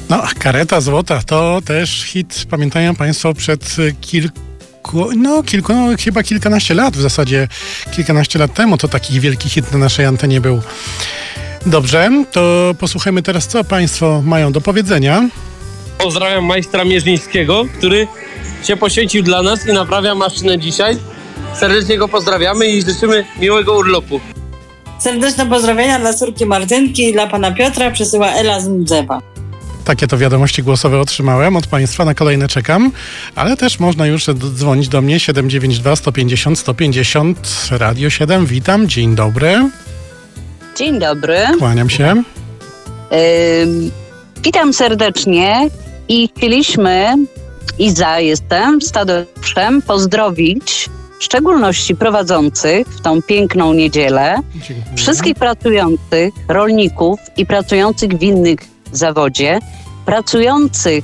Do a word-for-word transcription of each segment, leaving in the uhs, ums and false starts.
No, Kareta Złota to też hit, pamiętają Państwo, przed kilku, no kilku, no chyba kilkanaście lat w zasadzie, kilkanaście lat temu to taki wielki hit na naszej antenie był. Dobrze, to posłuchajmy teraz, co Państwo mają do powiedzenia. Pozdrawiam majstra Mierzyńskiego, który się poświęcił dla nas i naprawia maszynę dzisiaj. Serdecznie go pozdrawiamy i życzymy miłego urlopu. Serdeczne pozdrowienia dla córki Martynki i dla pana Piotra przesyła Ela z Mdzewa. Takie to wiadomości głosowe otrzymałem od Państwa, na kolejne czekam, ale też można już dzwonić do mnie siedem dziewięć dwa, sto pięćdziesiąt, sto pięćdziesiąt, Radio siedem, witam, dzień dobry. Dzień dobry. Kłaniam się. Yy, witam serdecznie i chcieliśmy, Iza jestem, Stadoszem, pozdrowić w szczególności prowadzących w tą piękną niedzielę, Dziękuję. Wszystkich pracujących, rolników i pracujących w innych zawodzie, pracujących,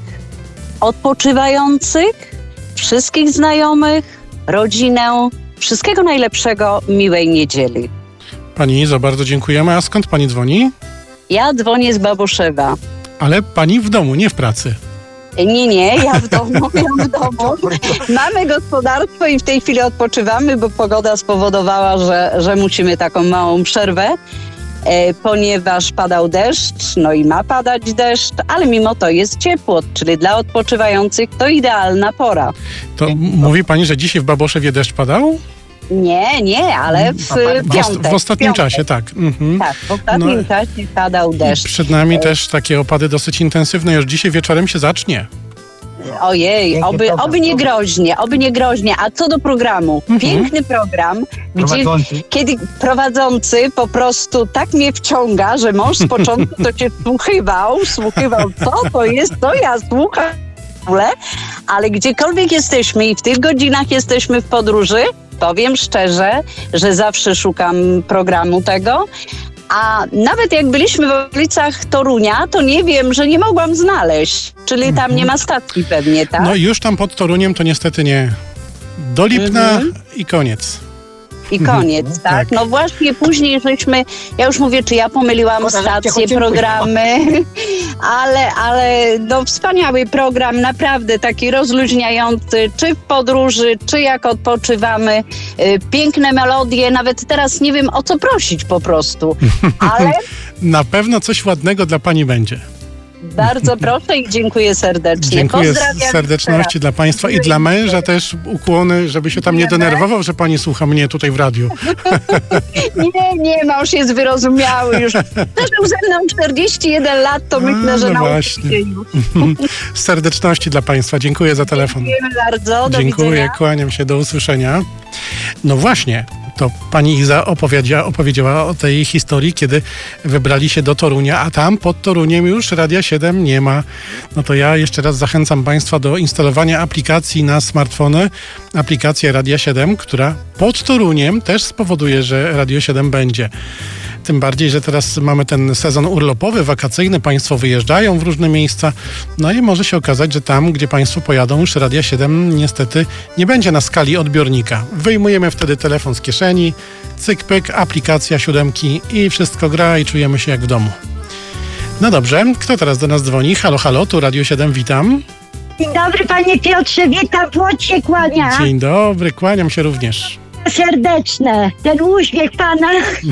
odpoczywających, wszystkich znajomych, rodzinę, wszystkiego najlepszego, miłej niedzieli. Pani Izo, bardzo dziękujemy. A skąd Pani dzwoni? Ja dzwonię z Baboszewa. Ale Pani w domu, nie w pracy. Nie, nie, ja w domu, ja w domu. Mamy gospodarstwo i w tej chwili odpoczywamy, bo pogoda spowodowała, że, że musimy taką małą przerwę, e, ponieważ padał deszcz, no i ma padać deszcz, ale mimo to jest ciepło, czyli dla odpoczywających to idealna pora. To m- mówi Pani, że dzisiaj w Baboszewie deszcz padał? Nie, nie, ale w W, os- piątek. w ostatnim piątek. czasie, tak. Mhm. Tak, w ostatnim No, czasie padał deszcz. Przed nami też takie opady dosyć intensywne. Już dzisiaj wieczorem się zacznie. Ojej, oby, oby nie groźnie, oby nie groźnie. A co do programu? Piękny program, gdzie kiedy prowadzący po prostu tak mnie wciąga, że mąż z początku to się słuchywał, słuchywał, co to jest, to ja słucham w ogóle, ale gdziekolwiek jesteśmy i w tych godzinach jesteśmy w podróży, powiem szczerze, że zawsze szukam programu tego. A nawet jak byliśmy w okolicach Torunia, to nie wiem, że nie mogłam znaleźć. Czyli tam nie ma stacji pewnie, tak? No i już tam pod Toruniem to niestety nie. Do Lipna Mhm. i koniec. I koniec, tak? tak. No właśnie później żeśmy, ja już mówię, czy ja pomyliłam stacje, programy, ale, ale no wspaniały program, naprawdę taki rozluźniający, czy w podróży, czy jak odpoczywamy. Y, piękne melodie, nawet teraz nie wiem o co prosić po prostu, ale Na pewno coś ładnego dla Pani będzie. bardzo proszę i dziękuję serdecznie. Dziękuję Pozdrawiam z serdeczności dla Państwa i dla męża też ukłony, żeby się tam nie denerwował, że Pani słucha mnie tutaj w radiu. Nie, nie, mąż jest wyrozumiały już. Przeżył ze mną czterdzieści jeden lat, to A, myślę, że no nauczył właśnie. się już. Z serdeczności dla Państwa. Dziękuję za telefon. Dziękujemy bardzo, do Dziękuję, widzenia. kłaniam się, do usłyszenia. No właśnie, to Pani Iza opowiedziała, opowiedziała o tej historii, kiedy wybrali się do Torunia, a tam pod Toruniem już Radia siedem nie ma. No to ja jeszcze raz zachęcam Państwa do instalowania aplikacji na smartfony, aplikacja Radia siedem, która pod Toruniem też spowoduje, że Radio siedem będzie. Tym bardziej, że teraz mamy ten sezon urlopowy, wakacyjny, Państwo wyjeżdżają w różne miejsca, no i może się okazać, że tam, gdzie Państwo pojadą, już Radia siedem niestety nie będzie na skali odbiornika. Wyjmujemy wtedy telefon z kieszeni, cyk, pyk, aplikacja siódemki i wszystko gra i czujemy się jak w domu. No dobrze, kto teraz do nas dzwoni? Halo, halo, tu Radio siedem, witam. Dzień dobry, panie Piotrze, witam, płot się kłania. Dzień dobry, kłaniam się również. Serdeczne, ten uśmiech pana.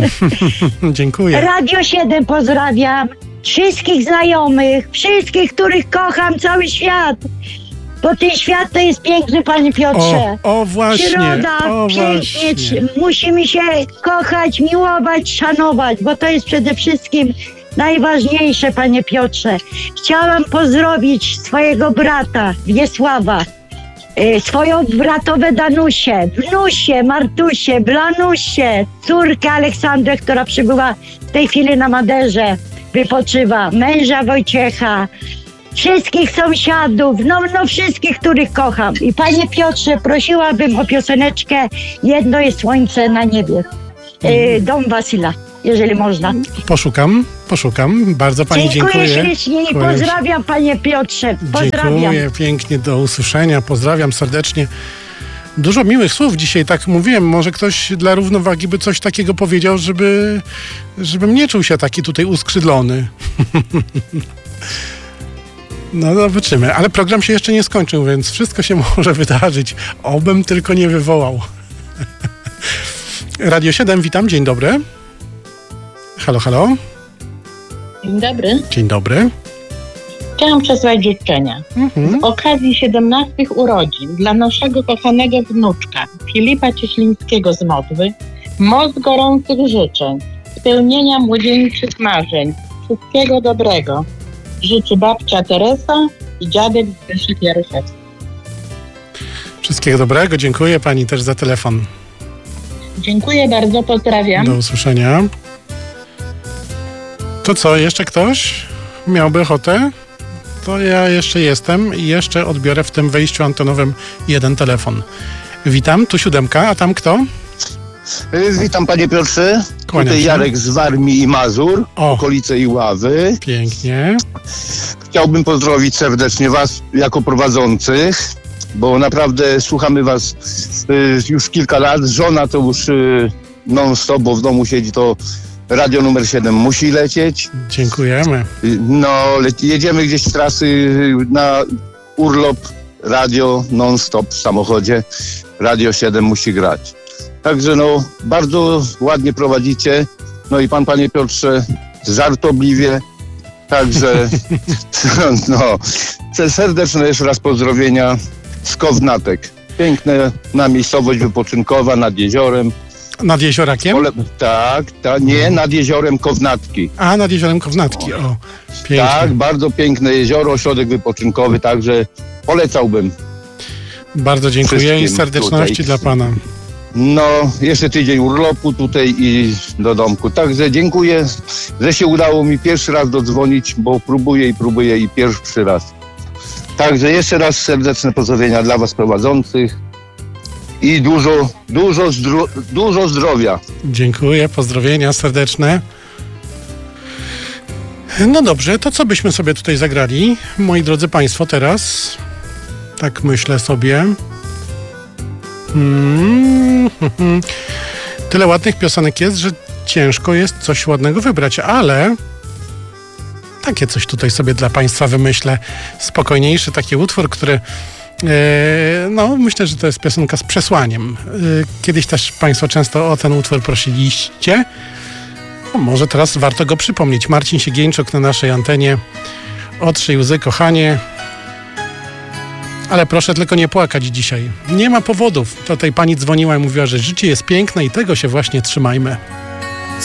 Dziękuję. Radio siedem pozdrawiam. Wszystkich znajomych, wszystkich, których kocham, cały świat. Bo ten świat to jest piękny, panie Piotrze. O, o właśnie, Przyroda, o pięknie. właśnie. Musimy się kochać, miłować, szanować, bo to jest przede wszystkim najważniejsze, panie Piotrze. Chciałam pozdrowić swojego brata, Wiesława, y, swoją bratowę Danusię, wnusię, Martusię, Blanusię, córkę Aleksandrę, która przybyła w tej chwili na Maderze, wypoczywa, męża Wojciecha, wszystkich sąsiadów, no, no wszystkich, których kocham. I panie Piotrze, prosiłabym o pioseneczkę Jedno jest słońce na niebie. Y, Dom Wasyla, jeżeli można. Poszukam, poszukam. Bardzo Pani Dziękuję dziękuję. ślicznie i Kłaniam się. pozdrawiam, panie Piotrze. Pozdrawiam. Dziękuję pięknie, do usłyszenia. Pozdrawiam serdecznie. Dużo miłych słów dzisiaj, tak mówiłem. Może ktoś dla równowagi by coś takiego powiedział, żeby, żebym nie czuł się taki tutaj uskrzydlony. No zobaczymy, ale program się jeszcze nie skończył, więc wszystko się może wydarzyć. Obym tylko nie wywołał. Radio siedem, witam, dzień dobry. Halo, halo. Dzień dobry. Dzień dobry. Chciałam przesłać życzenia. Mhm. Z okazji siedemnastych urodzin dla naszego kochanego wnuczka Filipa Cieślińskiego z Modwy moc gorących życzeń, spełnienia młodzieńczych marzeń, wszystkiego dobrego. Życzy babcia Teresa i dziadek Zbyszek Jaruszewski. Wszystkiego dobrego, dziękuję pani też za telefon. Dziękuję bardzo, pozdrawiam. Do usłyszenia. To co, jeszcze ktoś miałby ochotę? To ja jeszcze jestem i jeszcze odbiorę w tym wejściu antenowym jeden telefon. Witam, tu siódemka, a tam kto? Witam panie Piotrze. Kłaniam Tutaj się. Jarek z Warmii i Mazur, O. okolice Iławy. Pięknie. Chciałbym pozdrowić serdecznie was jako prowadzących, bo naprawdę słuchamy was y, już kilka lat. Żona to już y, non-stop, bo w domu siedzi, to radio numer siedem musi lecieć. Dziękujemy. Y, no, le- jedziemy gdzieś z trasy y, na urlop, radio non-stop w samochodzie. Radio siedem musi grać. Także no, bardzo ładnie prowadzicie. No i pan, panie Piotrze, żartobliwie. Także no, serdeczne jeszcze raz pozdrowienia z Kownatek. Piękna miejscowość wypoczynkowa nad jeziorem. Nad Jeziorakiem? Pole, tak, ta, nie, nad jeziorem Kownatki. A, nad Jeziorem Kownatki, o. Pięknie. Tak, bardzo piękne jezioro, ośrodek wypoczynkowy, także polecałbym. Bardzo dziękuję i wszystkim serdeczności tutaj. dla pana. No, jeszcze tydzień urlopu tutaj i do domku. Także dziękuję, że się udało mi pierwszy raz dodzwonić, bo próbuję i próbuję i pierwszy raz. Także jeszcze raz serdeczne pozdrowienia dla was prowadzących i dużo, dużo, zdro- dużo zdrowia. Dziękuję, pozdrowienia serdeczne. No dobrze, to co byśmy sobie tutaj zagrali, moi drodzy państwo, teraz? Tak myślę sobie. Hmm, tyle ładnych piosenek jest, że ciężko jest coś ładnego wybrać, ale takie coś tutaj sobie dla państwa wymyślę. Spokojniejszy taki utwór, który e, no myślę, że to jest piosenka z przesłaniem. E, kiedyś też państwo często o ten utwór prosiliście. No, może teraz warto go przypomnieć. Marcin Siegieńczuk na naszej antenie. Otrzyj łzy, kochanie. Ale proszę tylko nie płakać dzisiaj. Nie ma powodów. To tej pani dzwoniła i mówiła, że życie jest piękne i tego się właśnie trzymajmy.